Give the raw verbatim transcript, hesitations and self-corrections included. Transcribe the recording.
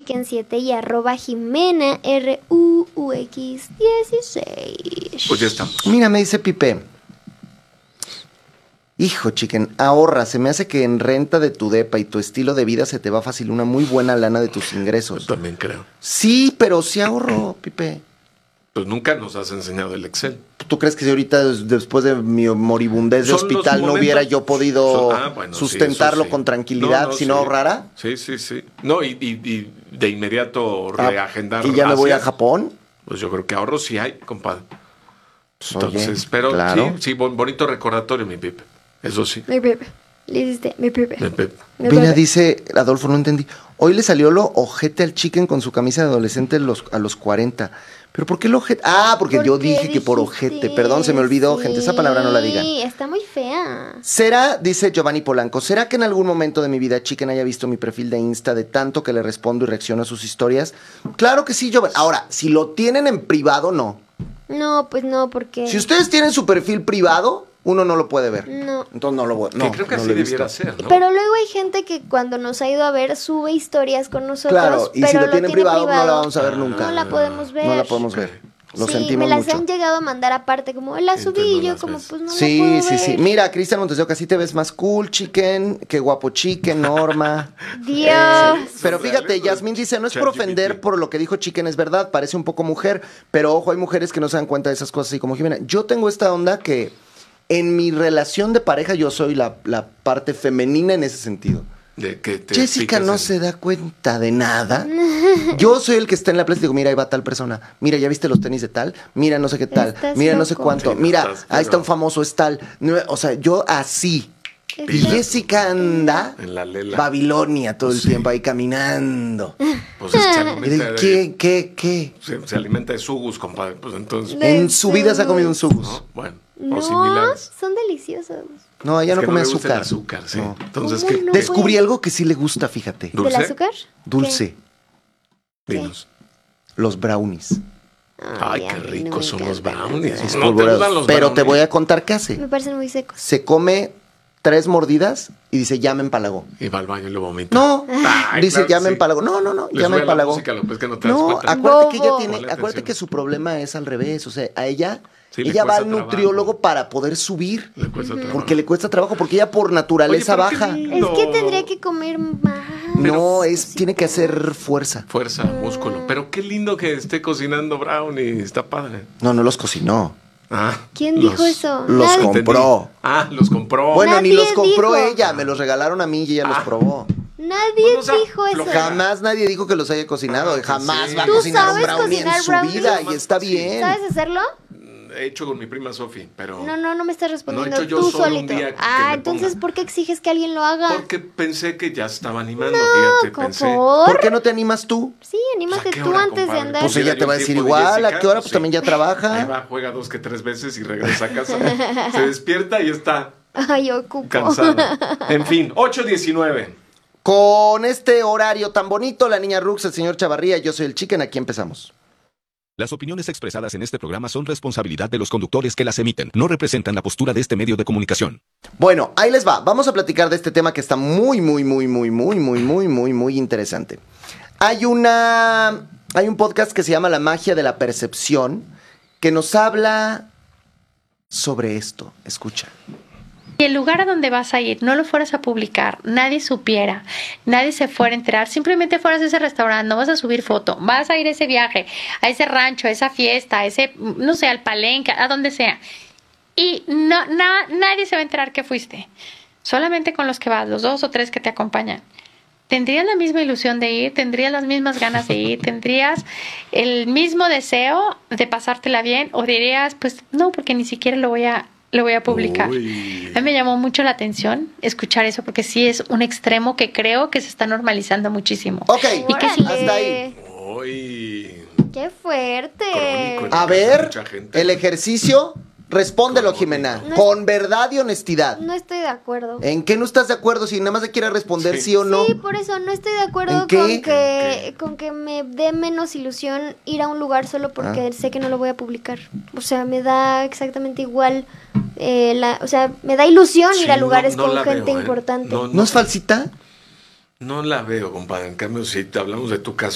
chicken siete y arroba Jimena R U U X dieciséis. Pues ya estamos. Mira, me dice Pipe. Hijo, chicken, ahorra. Se me hace que en renta de tu depa y tu estilo de vida se te va fácil una muy buena lana de tus ingresos. Yo también creo. Sí, pero sí ahorro, Pipe. Pues nunca nos has enseñado el Excel. ¿Tú crees que si ahorita, después de mi moribundez de Son los hospital, no momentos- hubiera yo podido son- ah, bueno, sí, sustentarlo eso sí. con tranquilidad No, no, si no sí. ahorrara? Sí, sí, sí. No, y, y- y de inmediato Ah, reagendar. ¿Y ya me voy a Asia. Japón? Pues yo creo que ahorro sí hay, compadre. Pues, Entonces, oye, pero claro. sí, sí, bon- bonito recordatorio, mi Pipe. Eso sí. Mi Pepe. Le hiciste, mi Pepe. Mi Pipe. Mi Mira, Pepe. dice Adolfo, no entendí. Hoy le salió lo ojete al chicken con su camisa de adolescente los, a los cuarenta. ¿Pero por qué lo ojete? Ah, porque ¿Por yo qué dije que por dijiste? ojete. Perdón, se me olvidó, gente. Esa palabra no la digan. Sí, está muy fea. ¿Será, dice Giovanni Polanco, ¿será que en algún momento de mi vida Chicken haya visto mi perfil de Insta de tanto que le respondo y reacciono a sus historias? Claro que sí, Giovanni. Ahora, si lo tienen en privado, no. No, pues no, porque... Si ustedes tienen su perfil privado, uno no lo puede ver. No. Entonces no lo voy Que no, creo que no así lo he debiera visto. ser, ¿no? Pero luego hay gente que cuando nos ha ido a ver sube historias con nosotros. Claro, y pero si lo tienen tiene privado, no la vamos a ver nunca. No la podemos ver. No la podemos ver. Lo sí, sentimos me las mucho. han llegado a mandar aparte, como la subí Entonces no y yo las como ves. pues no la Sí, puedo sí, ver. sí. Mira, Cristian Montes de Oca, sí te ves más cool, Chicken. Qué guapo, Chicken, Norma. Dios. Pero fíjate, Yasmín dice, no es por ChatGPT. ofender por lo que dijo Chicken, es verdad, parece un poco mujer, pero ojo, hay mujeres que no se dan cuenta de esas cosas, así como Jimena. Yo tengo esta onda que en mi relación de pareja yo soy la, la parte femenina en ese sentido. De que te Jessica fijas no en- se da cuenta de nada. Yo soy el que está en la plaza y digo, mira, ahí va tal persona. Mira, ¿ya viste los tenis de tal? Mira, no sé qué tal. Estás Mira, no sé loco. cuánto. Sí, no Mira, estás, ahí está pero- un famoso, es tal. No, o sea, yo así. Y Estás- Jessica anda En la lela. Babilonia todo el Sí. tiempo ahí caminando. Pues es que se Y alimenta digo, de, ¿Qué, qué, qué? Se, se alimenta de sugus, compadre. Pues entonces, De En su vida se ha comido un sugus. sugus. ¿no? Bueno, No, o similares. son deliciosos. No, ella Es no que come le gusta el azúcar. azúcar, sí. No. Entonces, ¿Cómo ¿qué? no? qué? Descubrí algo que sí le gusta, fíjate. ¿Dulce? ¿Del azúcar? Dulce. Dinos. Los brownies. Ay, a qué mí no ricos me son los encantan. brownies. Es ¿No te polvoreados. gustan los Pero te brownies? voy a contar qué hace. Me parecen muy secos. Se come tres mordidas y dice, ya me empalagó. Y va al baño y lo vomita. No, Ay, dice, claro ya que me sí. empalagó. No, no, no, Le ya me sube la empalagó. música, López, que no te das No, cuenta. acuérdate que ella Bobo. tiene, Ponle acuérdate atención. que su problema es al revés. O sea, a ella, Sí, le ella va cuesta al trabajo. nutriólogo para poder subir. Le cuesta trabajo. Porque le cuesta trabajo, porque ella por naturaleza Oye, pero qué baja. lindo. Es que tendría que comer más. No, es, tiene que hacer fuerza. Fuerza, músculo. Pero qué lindo que esté cocinando brownies. Está padre. No, no los cocinó. Ah, ¿Quién los- dijo eso? los Nadie- com- compró. Ah, los compró. Bueno, ni Nadie los compró dijo. ella, me los regalaron a mí y ella los Ah. probó. Nadie Pues, o sea, dijo eso. flojera. Jamás nadie dijo que los haya cocinado. Ah, Jamás sí. va a ¿Tú cocinar un sabes brownie en cocinar su brownies? vida y está Sí. bien. ¿Sabes hacerlo? He hecho con mi prima Sofi, pero... No, no, no me estás respondiendo. No he hecho yo Tú solo un solito. día que Ah, me entonces, ponga. ¿por qué exiges que alguien lo haga? Porque pensé que ya estaba animando, No, fíjate, ¿cómo pensé. por? ¿Por qué no te animas tú? Sí, anímate Pues, ¿a qué tú hora, antes compadre? de andar. Pues Sí, ella le te va a dio decir tiempo de igual, ¿a Jessica, qué hora? pues Pues sí. también ya Ahí trabaja. va, juega dos que tres veces y regresa a casa. Se despierta y está Ay, ocupo. cansada. En fin, ocho diecinueve. Con este horario tan bonito, la niña Rux, el señor Chavarría, yo soy el Chicken, aquí empezamos. Las opiniones expresadas en este programa son responsabilidad de los conductores que las emiten. No representan la postura de este medio de comunicación. Bueno, ahí les va. Vamos a platicar de este tema que está muy, muy, muy, muy, muy, muy, muy, muy, muy interesante. Hay una... Hay un podcast que se llama La Magia de la Percepción que nos habla sobre esto. Escucha. Si el lugar a donde vas a ir no lo fueras a publicar, nadie supiera, nadie se fuera a enterar, simplemente fueras a ese restaurante, no vas a subir foto, vas a ir a ese viaje, a ese rancho, a esa fiesta, a ese, no sé, al palenque, a donde sea. Y no, na- nadie se va a enterar que fuiste. Solamente con los que vas, los dos o tres que te acompañan. ¿Tendrías la misma ilusión de ir? ¿Tendrías las mismas ganas de ir? ¿Tendrías el mismo deseo de pasártela bien? ¿O dirías, pues no, porque ni siquiera lo voy a... lo voy a publicar? Uy. A mí me llamó mucho la atención escuchar eso porque sí es un extremo que creo que se está normalizando muchísimo. Ok, Y que sí- hasta ahí. Uy. ¡Qué fuerte! Crónico. A ver, Mucha gente. el ejercicio, respóndelo, Jimena, No es- con verdad y honestidad. No estoy de acuerdo. ¿En qué no estás de acuerdo? Si nada más le quieres responder sí, Sí. o no. Sí, por eso no estoy de acuerdo ¿En qué? con ¿En que con que me dé menos ilusión ir a un lugar solo porque Ah. sé que no lo voy a publicar. O sea, me da exactamente igual. eh, la, o sea, me da ilusión Sí, ir a no- lugares no con la gente veo, ¿eh? importante. No, ¿No es falsita? No la veo, compadre. En cambio, si te hablamos de tu caso,